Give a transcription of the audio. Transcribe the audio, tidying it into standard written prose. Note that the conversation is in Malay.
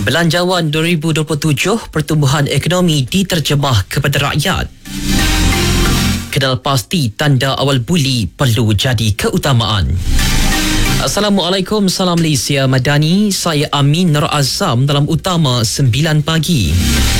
Belanjawan 2027, pertumbuhan ekonomi diterjemah kepada rakyat. Kenal pasti tanda awal buli perlu jadi keutamaan. Assalamualaikum, salam Malaysia Madani. Saya Amin Nur Azam dalam Utama 9 pagi.